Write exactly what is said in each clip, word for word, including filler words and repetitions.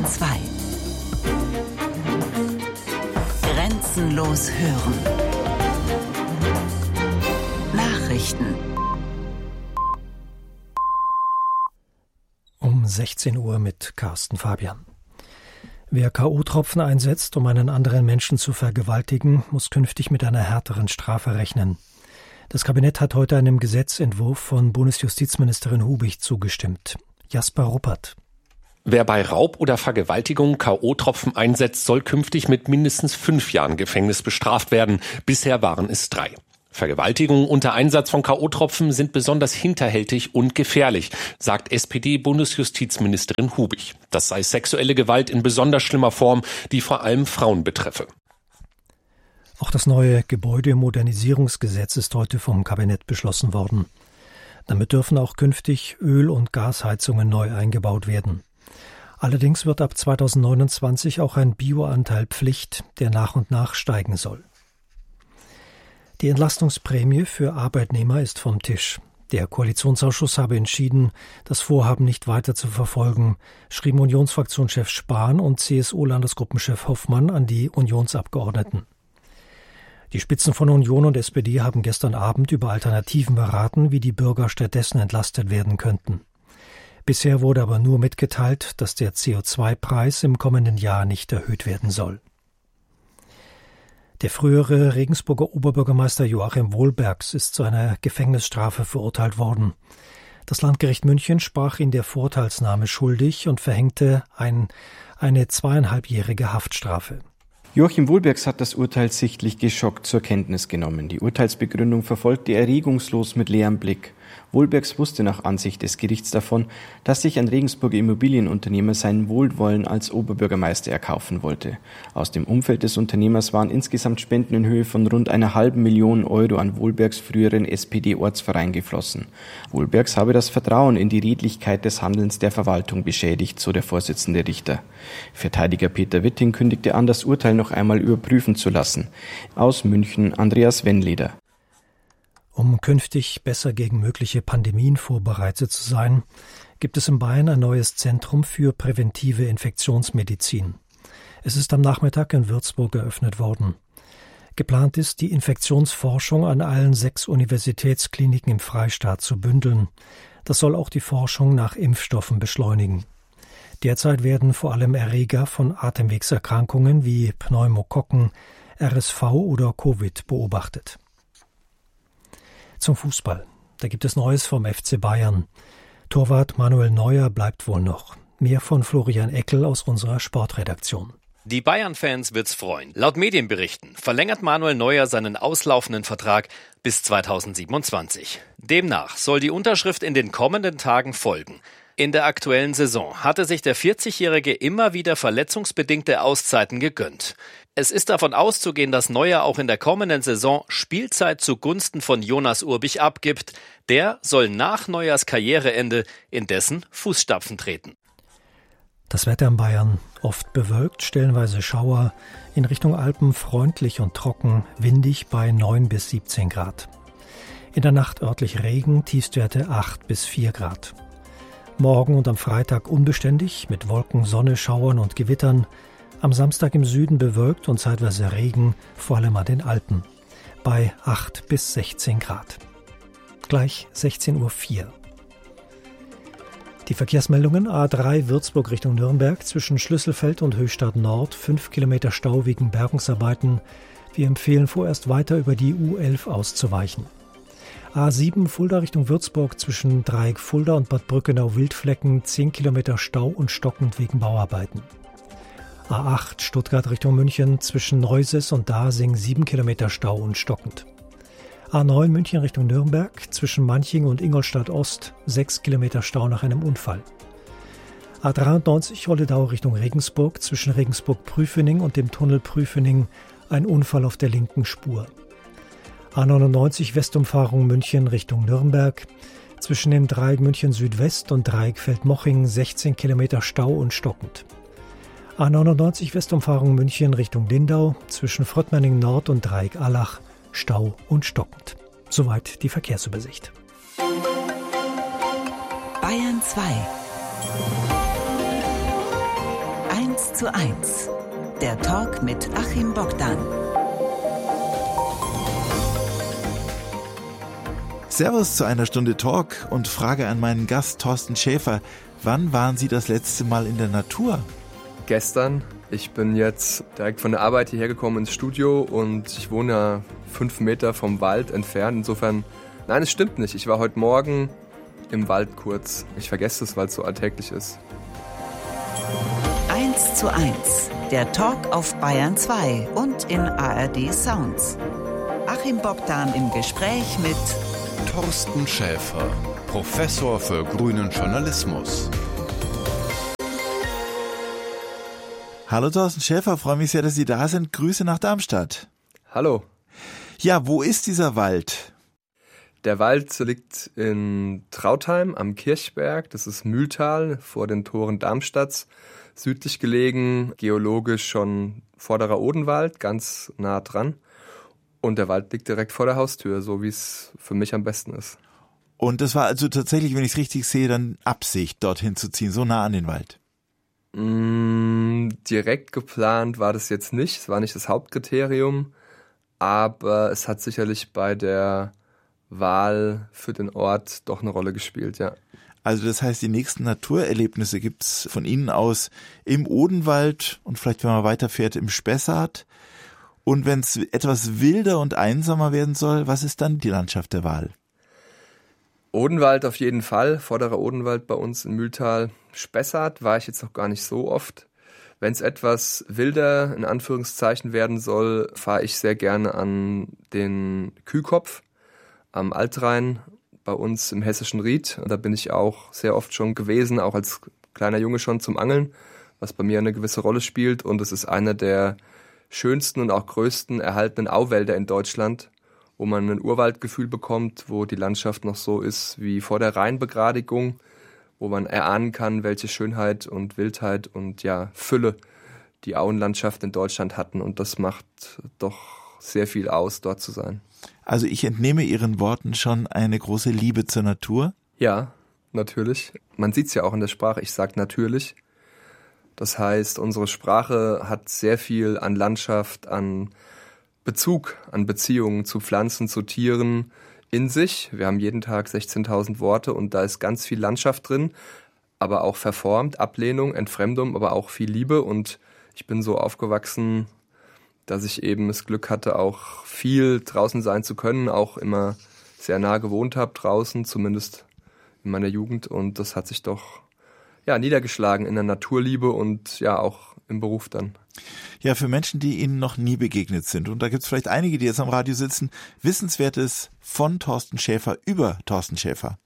zwei. Grenzenlos hören. Nachrichten. Um sechzehn Uhr mit Carsten Fabian. Wer K O-Tropfen einsetzt, um einen anderen Menschen zu vergewaltigen, muss künftig mit einer härteren Strafe rechnen. Das Kabinett hat heute einem Gesetzentwurf von Bundesjustizministerin Hubig zugestimmt. Jasper Ruppert. Wer bei Raub oder Vergewaltigung K O-Tropfen einsetzt, soll künftig mit mindestens fünf Jahren Gefängnis bestraft werden. Bisher waren es drei. Vergewaltigungen unter Einsatz von K O-Tropfen sind besonders hinterhältig und gefährlich, sagt S P D-Bundesjustizministerin Hubig. Das sei sexuelle Gewalt in besonders schlimmer Form, die vor allem Frauen betreffe. Auch das neue Gebäudemodernisierungsgesetz ist heute vom Kabinett beschlossen worden. Damit dürfen auch künftig Öl- und Gasheizungen neu eingebaut werden. Allerdings wird ab zweitausendneunundzwanzig auch ein Bioanteil Pflicht, der nach und nach steigen soll. Die Entlastungsprämie für Arbeitnehmer ist vom Tisch. Der Koalitionsausschuss habe entschieden, das Vorhaben nicht weiter zu verfolgen, schrieben Unionsfraktionschef Spahn und C S U-Landesgruppenchef Hoffmann an die Unionsabgeordneten. Die Spitzen von Union und S P D haben gestern Abend über Alternativen beraten, wie die Bürger stattdessen entlastet werden könnten. Bisher wurde aber nur mitgeteilt, dass der C O zwei Preis im kommenden Jahr nicht erhöht werden soll. Der frühere Regensburger Oberbürgermeister Joachim Wohlbergs ist zu einer Gefängnisstrafe verurteilt worden. Das Landgericht München sprach ihn der Vorteilsnahme schuldig und verhängte ein, eine zweieinhalbjährige Haftstrafe. Joachim Wohlbergs hat das Urteil sichtlich geschockt zur Kenntnis genommen. Die Urteilsbegründung verfolgte er regungslos mit leerem Blick. Wohlbergs wusste nach Ansicht des Gerichts davon, dass sich ein Regensburger Immobilienunternehmer sein Wohlwollen als Oberbürgermeister erkaufen wollte. Aus dem Umfeld des Unternehmers waren insgesamt Spenden in Höhe von rund einer halben Million Euro an Wohlbergs früheren S P D-Ortsverein geflossen. Wohlbergs habe das Vertrauen in die Redlichkeit des Handelns der Verwaltung beschädigt, so der Vorsitzende Richter. Verteidiger Peter Witting kündigte an, das Urteil noch einmal überprüfen zu lassen. Aus München Andreas Wennleder. Um künftig besser gegen mögliche Pandemien vorbereitet zu sein, gibt es in Bayern ein neues Zentrum für präventive Infektionsmedizin. Es ist am Nachmittag in Würzburg eröffnet worden. Geplant ist, die Infektionsforschung an allen sechs Universitätskliniken im Freistaat zu bündeln. Das soll auch die Forschung nach Impfstoffen beschleunigen. Derzeit werden vor allem Erreger von Atemwegserkrankungen wie Pneumokokken, R S V oder Covid beobachtet. Zum Fußball. Da gibt es Neues vom F C Bayern. Torwart Manuel Neuer bleibt wohl noch. Mehr von Florian Eckel aus unserer Sportredaktion. Die Bayern-Fans wird's freuen. Laut Medienberichten verlängert Manuel Neuer seinen auslaufenden Vertrag bis zweitausendsiebenundzwanzig. Demnach soll die Unterschrift in den kommenden Tagen folgen. In der aktuellen Saison hatte sich der vierzigjährige immer wieder verletzungsbedingte Auszeiten gegönnt. Es ist davon auszugehen, dass Neuer auch in der kommenden Saison Spielzeit zugunsten von Jonas Urbich abgibt. Der soll nach Neuers Karriereende in dessen Fußstapfen treten. Das Wetter in Bayern oft bewölkt, stellenweise Schauer, in Richtung Alpen freundlich und trocken, windig bei neun bis siebzehn Grad. In der Nacht örtlich Regen, Tiefstwerte acht bis vier Grad. Morgen und am Freitag unbeständig mit Wolken, Sonne, Schauern und Gewittern. Am Samstag im Süden bewölkt und zeitweise Regen, vor allem an den Alpen. Bei acht bis sechzehn Grad. Gleich sechzehn Uhr vier. Die Verkehrsmeldungen: A drei Würzburg Richtung Nürnberg zwischen Schlüsselfeld und Höchstadt Nord, fünf Kilometer Stau wegen Bergungsarbeiten. Wir empfehlen vorerst weiter über die U elf auszuweichen. A sieben Fulda Richtung Würzburg zwischen Dreieck Fulda und Bad Brückenau-Wildflecken, zehn Kilometer Stau und stockend wegen Bauarbeiten. A acht Stuttgart Richtung München zwischen Neuses und Dasing, sieben Kilometer Stau und stockend. A neun München Richtung Nürnberg zwischen Manching und Ingolstadt Ost, sechs Kilometer Stau nach einem Unfall. A dreiundneunzig Rolledau Richtung Regensburg zwischen Regensburg-Prüfening und dem Tunnel Prüfening, ein Unfall auf der linken Spur. A neunundneunzig Westumfahrung München Richtung Nürnberg, zwischen dem Dreieck München Südwest und Dreieck Feldmoching sechzehn Kilometer Stau und stockend. A neunundneunzig Westumfahrung München Richtung Lindau, zwischen Fröttmanning Nord und Dreieck Allach, Stau und stockend. Soweit die Verkehrsübersicht. Bayern zwei. zu eins. Der Talk mit Achim Bogdan. Servus zu einer Stunde Talk und Frage an meinen Gast Thorsten Schäfer. Wann waren Sie das letzte Mal in der Natur? Gestern. Ich bin jetzt direkt von der Arbeit hierher gekommen ins Studio und ich wohne ja fünf Meter vom Wald entfernt. Insofern, nein, es stimmt nicht. Ich war heute Morgen im Wald kurz. Ich vergesse es, weil es so alltäglich ist. eins zu eins. Der Talk auf Bayern zwei und in A R D Sounds. Achim Bogdan im Gespräch mit Thorsten Schäfer, Professor für grünen Journalismus. Hallo Thorsten Schäfer, freue mich sehr, dass Sie da sind. Grüße nach Darmstadt. Hallo. Ja, wo ist dieser Wald? Der Wald liegt in Trautheim am Kirchberg. Das ist Mühltal vor den Toren Darmstadts. Südlich gelegen, geologisch schon Vorderer Odenwald, ganz nah dran. Und der Wald liegt direkt vor der Haustür, so wie es für mich am besten ist. Und das war also tatsächlich, wenn ich es richtig sehe, dann Absicht, dorthin zu ziehen, so nah an den Wald? Mm, direkt geplant war das jetzt nicht. Es war nicht das Hauptkriterium. Aber es hat sicherlich bei der Wahl für den Ort doch eine Rolle gespielt, ja. Also das heißt, die nächsten Naturerlebnisse gibt es von Ihnen aus im Odenwald und vielleicht, wenn man weiterfährt, im Spessart. Und wenn es etwas wilder und einsamer werden soll, was ist dann die Landschaft der Wahl? Odenwald auf jeden Fall, Vorderer Odenwald bei uns in Mühltal. Spessart war ich jetzt noch gar nicht so oft. Wenn es etwas wilder, in Anführungszeichen, werden soll, fahre ich sehr gerne an den Kühkopf am Altrhein bei uns im hessischen Ried. Da bin ich auch sehr oft schon gewesen, auch als kleiner Junge schon zum Angeln, was bei mir eine gewisse Rolle spielt. Und es ist einer der schönsten und auch größten erhaltenen Auwälder in Deutschland, wo man ein Urwaldgefühl bekommt, wo die Landschaft noch so ist wie vor der Rheinbegradigung, wo man erahnen kann, welche Schönheit und Wildheit und ja Fülle die Auenlandschaft in Deutschland hatten. Und das macht doch sehr viel aus, dort zu sein. Also ich entnehme Ihren Worten schon eine große Liebe zur Natur? Ja, natürlich. Man sieht es ja auch in der Sprache, ich sage natürlich. Das heißt, unsere Sprache hat sehr viel an Landschaft, an Bezug, an Beziehungen zu Pflanzen, zu Tieren in sich. Wir haben jeden Tag sechzehntausend Worte und da ist ganz viel Landschaft drin, aber auch verformt, Ablehnung, Entfremdung, aber auch viel Liebe. Und ich bin so aufgewachsen, dass ich eben das Glück hatte, auch viel draußen sein zu können, auch immer sehr nah gewohnt habe draußen, zumindest in meiner Jugend. Und das hat sich doch ja niedergeschlagen in der Naturliebe und ja auch im Beruf dann. Ja, für Menschen, die Ihnen noch nie begegnet sind, und da gibt es vielleicht einige, die jetzt am Radio sitzen, Wissenswertes von Thorsten Schäfer über Thorsten Schäfer.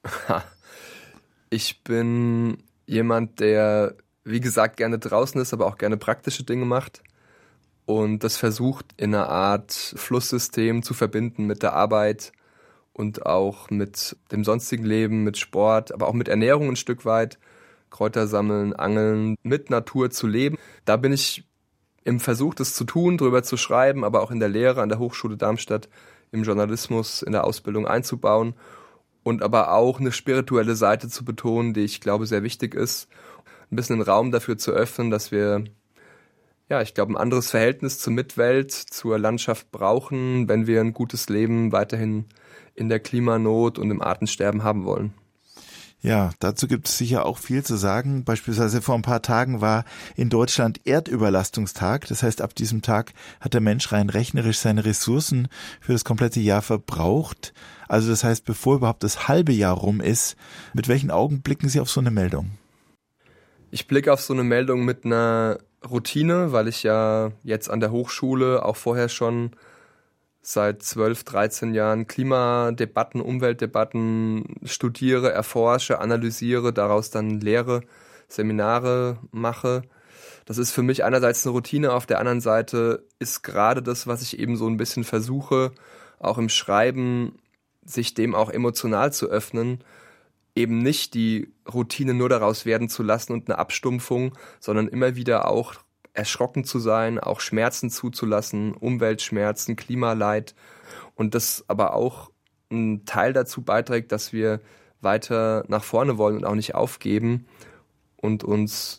Ich bin jemand, der, wie gesagt, gerne draußen ist, aber auch gerne praktische Dinge macht und das versucht, in einer Art Flusssystem zu verbinden mit der Arbeit und auch mit dem sonstigen Leben, mit Sport, aber auch mit Ernährung ein Stück weit. Kräuter sammeln, angeln, mit Natur zu leben. Da bin ich im Versuch, das zu tun, drüber zu schreiben, aber auch in der Lehre an der Hochschule Darmstadt, im Journalismus, in der Ausbildung einzubauen und aber auch eine spirituelle Seite zu betonen, die ich glaube sehr wichtig ist. Ein bisschen den Raum dafür zu öffnen, dass wir, ja, ich glaube, ein anderes Verhältnis zur Mitwelt, zur Landschaft brauchen, wenn wir ein gutes Leben weiterhin in der Klimanot und im Artensterben haben wollen. Ja, dazu gibt es sicher auch viel zu sagen. Beispielsweise vor ein paar Tagen war in Deutschland Erdüberlastungstag. Das heißt, ab diesem Tag hat der Mensch rein rechnerisch seine Ressourcen für das komplette Jahr verbraucht. Also das heißt, bevor überhaupt das halbe Jahr rum ist, mit welchen Augen blicken Sie auf so eine Meldung? Ich blicke auf so eine Meldung mit einer Routine, weil ich ja jetzt an der Hochschule auch vorher schon seit zwölf, dreizehn Jahren Klimadebatten, Umweltdebatten studiere, erforsche, analysiere, daraus dann Lehre, Seminare mache. Das ist für mich einerseits eine Routine, auf der anderen Seite ist gerade das, was ich eben so ein bisschen versuche, auch im Schreiben, sich dem auch emotional zu öffnen, eben nicht die Routine nur daraus werden zu lassen und eine Abstumpfung, sondern immer wieder auch erschrocken zu sein, auch Schmerzen zuzulassen, Umweltschmerzen, Klimaleid und das aber auch ein Teil dazu beiträgt, dass wir weiter nach vorne wollen und auch nicht aufgeben und uns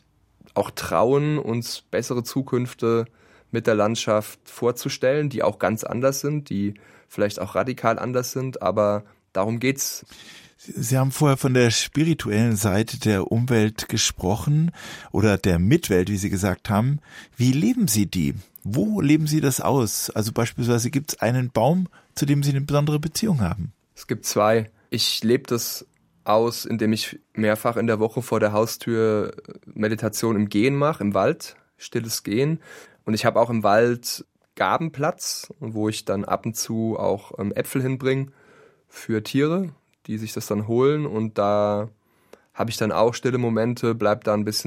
auch trauen, uns bessere Zukünfte mit der Landschaft vorzustellen, die auch ganz anders sind, die vielleicht auch radikal anders sind, aber darum geht's. Sie haben vorher von der spirituellen Seite der Umwelt gesprochen oder der Mitwelt, wie Sie gesagt haben. Wie leben Sie die? Wo leben Sie das aus? Also beispielsweise gibt es einen Baum, zu dem Sie eine besondere Beziehung haben. Es gibt zwei. Ich lebe das aus, indem ich mehrfach in der Woche vor der Haustür Meditation im Gehen mache, im Wald, stilles Gehen. Und ich habe auch im Wald Gabenplatz, wo ich dann ab und zu auch ähm, Äpfel hinbringe für Tiere, die sich das dann holen. Und da habe ich dann auch stille Momente, bleib da ein bisschen